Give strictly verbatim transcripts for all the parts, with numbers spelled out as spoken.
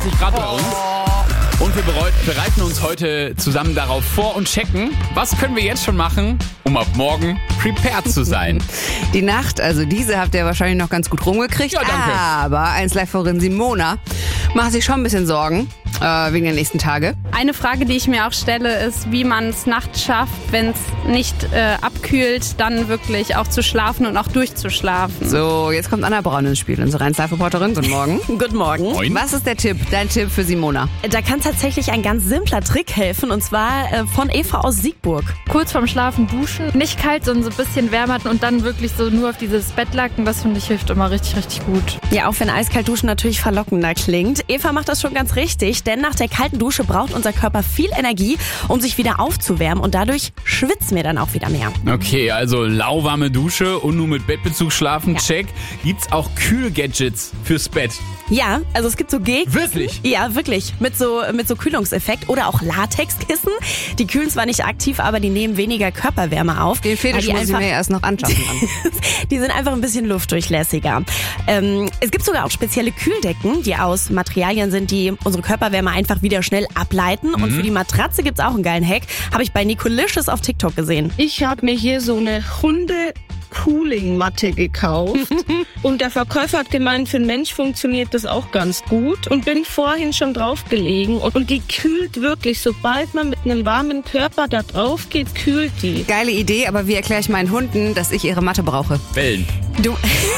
einundzwanzig Grad bei uns. Und wir bereiten uns heute zusammen darauf vor und checken, was können wir jetzt schon machen, um ab morgen prepared zu sein. Die Nacht, also diese habt ihr wahrscheinlich noch ganz gut rumgekriegt. Ja, danke. Aber eins Live-Vorin Simona macht sich schon ein bisschen Sorgen äh, wegen der nächsten Tage. Eine Frage, die ich mir auch stelle, ist, wie man es nachts schafft, wenn es nicht äh, abkühlt, dann wirklich auch zu schlafen und auch durchzuschlafen. So, jetzt kommt Anna Braun ins Spiel, unsere eins Live-Reporterin. Guten Morgen. Guten Morgen. Moin. Was ist der Tipp, dein Tipp für Simona? Da kann tatsächlich ein ganz simpler Trick helfen, und zwar äh, von Eva aus Siegburg. Kurz vorm Schlafen duschen, nicht kalt, sondern so ein bisschen wärmer und dann wirklich so nur auf dieses Bett lacken, das finde ich hilft immer richtig, richtig gut. Ja, auch wenn eiskalt duschen natürlich verlockender klingt. Eva macht das schon ganz richtig, denn nach der kalten Dusche braucht unser Körper viel Energie, um sich wieder aufzuwärmen, und dadurch schwitzen wir dann auch wieder mehr. Okay, also lauwarme Dusche und nur mit Bettbezug schlafen, Ja. check. Gibt's auch Kühlgadgets fürs Bett? Ja, also es gibt so Geg. Wirklich? Ja, wirklich. Mit so, mit so Kühlungseffekt oder auch Latexkissen. Die kühlen zwar nicht aktiv, aber die nehmen weniger Körperwärme auf. Den Fetisch weil die muss ich einfach- mir erst noch anschaffen. Die sind einfach ein bisschen luftdurchlässiger. Ähm, es gibt sogar auch spezielle Kühldecken, die aus Materialien sind, die unsere Körperwärme einfach wieder schnell ableiten. Und für die Matratze gibt's auch einen geilen Hack. Habe ich bei Nicolicious auf TikTok gesehen. Ich habe mir hier so eine Hunde-Cooling-Matte gekauft und der Verkäufer hat gemeint, für einen Mensch funktioniert das auch ganz gut, und bin vorhin schon drauf gelegen und, und die kühlt wirklich, sobald man mit einem warmen Körper da drauf geht, kühlt die. Geile Idee, aber wie erkläre ich meinen Hunden, dass ich ihre Matte brauche? Wellen. Du,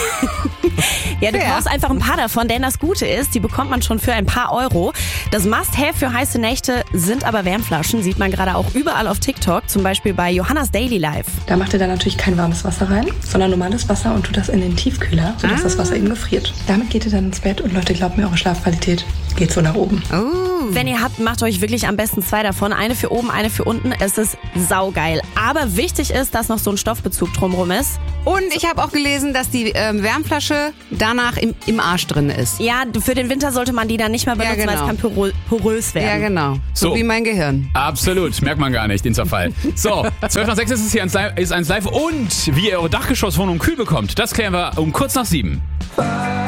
ja, du Fair. brauchst einfach ein paar davon, denn das Gute ist, die bekommt man schon für ein paar Euro. Das Must-Have für heiße Nächte sind aber Wärmflaschen, sieht man gerade auch überall auf TikTok, zum Beispiel bei Johannas Daily Life. Da macht ihr dann natürlich kein warmes Wasser rein, sondern normales Wasser und tut das in den Tiefkühler, sodass Ah. das Wasser eben gefriert. Damit geht ihr dann ins Bett und Leute, glaubt mir, eure Schlafqualität geht so nach oben. Oh. Wenn ihr habt, macht euch wirklich am besten zwei davon. Eine für oben, eine für unten. Es ist saugeil. Aber wichtig ist, dass noch so ein Stoffbezug drumherum ist. Und ich habe auch gelesen, dass die ähm, Wärmflasche danach im, im Arsch drin ist. Ja, für den Winter sollte man die dann nicht mehr Ja, benutzen, genau. weil es kann porö- porös Ja, werden. genau. So, So. wie mein Gehirn. Absolut, merkt man gar nicht, den Zerfall. So, zwölf nach sechs ist es hier eins Live, ist eins Live. Und wie ihr eure Dachgeschosswohnung kühl bekommt, das klären wir um kurz nach sieben.